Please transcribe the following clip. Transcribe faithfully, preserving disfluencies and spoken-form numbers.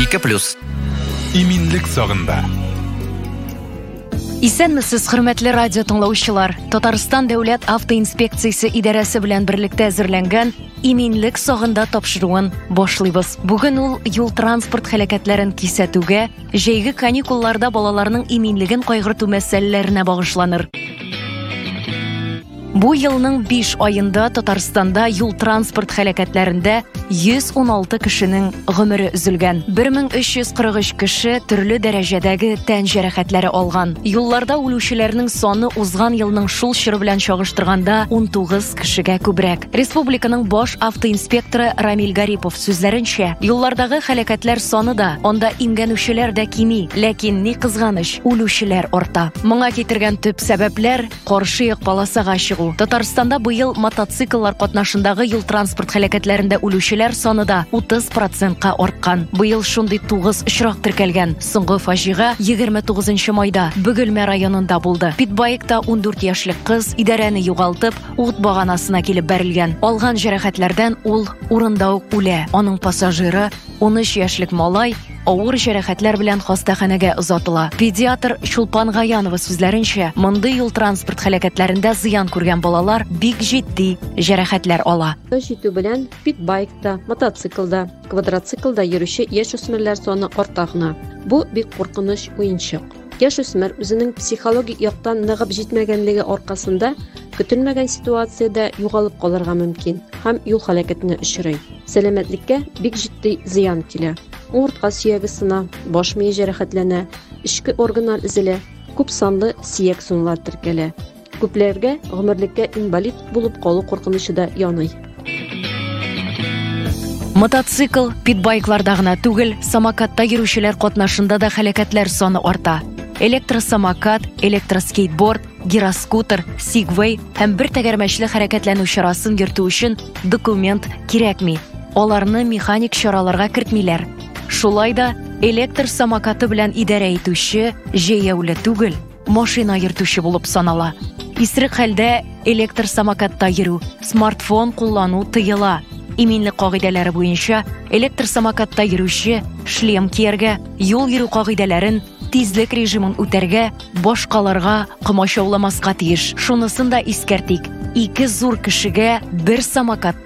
ике плюс. Иминлек сагында. Исәнмесез, хөрмәтле радио тыңлаучылар. Татарстан дәүләт автоинспекциясе идарәсе белән берлектә әзерләнгән иминлек сагында тапшыруын башлыйбыз. Бүген ул юл транспорт һәлакәтләрен кисәтүгә, җәйге каникулларда балаларның иминлеген кайгырту мәсьәләләренә багышланыр. Бу елның биш айында Татарстанда юл транспорт һәлакәтләрендә йөз ун алты кешенең гомере өзелгән. бер мең өч йөз кырык өч кеше төрле дәрәҗәдәге тән җәрәхәтләре алган. Юлларда үлүчеләрнең саны узган елның шул чоры белән чагыштырганда ун тугыз кешегә күбрәк. Республиканың баш автоинспекторы Рамил Гарипов сүзләренчә, юллардагы һәлакәтләр саны да, анда имгәнүчеләр дә кими, ләкин ни кызганыч, үлүчеләр арта. Моңа китергән төп сәбәпләр каршы як полосага чыгу. Татарстанда быел мотоцикллар катнашындагы юл транспорт һәлакәтләрендә үлүчеләр саны да утыз процентка арткан. Быел шундый тугыз очрак теркәлгән. Соңгы фаҗига егерме тугызынчы майда Бөгелмә районында булды. Питбайкта ун дүрт яшьлек кыз идарәне югалтып, ут баганасына килеп бәрелгән. Алган җәрәхәтләрдән ул урында ук үлә. Аның пассажиры ун өч яшьлек малай авыр җәрәхәтләр белән хастаханәгә озатыла. Педиатр Чулпан Гаянова сүзләренчә, мондый юл транспорт һәлакәтләрендә зыян күргән балалар бик җитди җәрәхәтләр ала. Җитү белән питбайкта, мотоциклда, квадроциклда йөрүче яшүсмерләр саны арта гына. Бу бик куркыныч уенчык. Яшүсмер үзенең психологик яктан ныгып җитмәгәнлеге аркасында көтелмәгән ситуациядә югалып калырга мөмкин һәм юл һәлакәтенә очрый. Сәламәтлеккә бик җитди зыян килә. Омыртка сөяге сына, баш мие җәрәхәтләнә, эчке органнар өзелә, күп санлы сөяк сынлар теркәлә. Күпләргә гомерлеккә инвалид булып калу куркынычы да яный. Мотоцикл, питбайкларда гына түгел, самокатта йөрүчеләр катнашында да һәлакәтләр саны арта. Электросамокат, электроскейтборд, гироскутер, сигвей һәм бер тәгәрмәчле хәрәкәтләнү чарасын йөртү өчен документ кирәкми. Аларны механик чараларга кертмиләр. Шулай да электр самокаты белән идарә итүче җәяүле түгел, машина йөртүче булып санала. Исерек хәлдә электр самокатта йөрү, смартфон куллану тыела. Иминлек кагыйдәләре буенча электр самокатта йөрүче шлем кияргә, юл йөрү кагыйдәләрен, тизлек режимын үтәргә, башкаларга комачауламаска тиеш. Шунысын да искәртик. Ике зур кешегә бер самокат